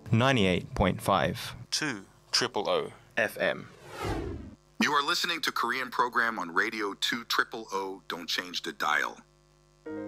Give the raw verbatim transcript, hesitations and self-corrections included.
ninety-eight point five. two triple O F M. You are listening to Korean program on Radio two triple O. Don't change the dial.